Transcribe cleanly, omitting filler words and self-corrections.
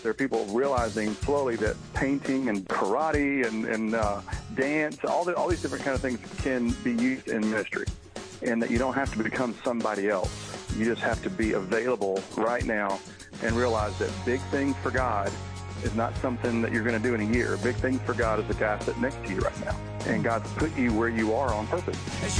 There are people realizing slowly that painting and karate and dance, all these different kind of things can be used in ministry, and that you don't have to become somebody else. You just have to be available right now and realize that big things for God is not something that you're going to do in a year. Big things for God is the guy sitting next to you right now. And God's put you where you are on purpose.